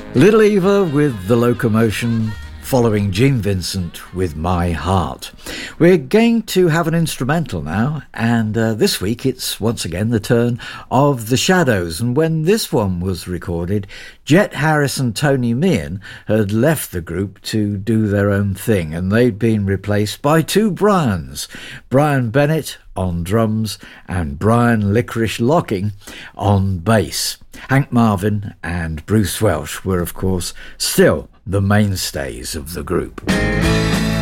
Little Eva with The Locomotion, following Gene Vincent with My Heart. We're going to have an instrumental now, and this week it's once again the turn of The Shadows. And when this one was recorded, Jet Harris and Tony Meehan had left the group to do their own thing, and they'd been replaced by two Brians, Brian Bennett on drums and Brian Licorice Locking on bass. Hank Marvin and Bruce Welch were, of course, still the mainstays of the group.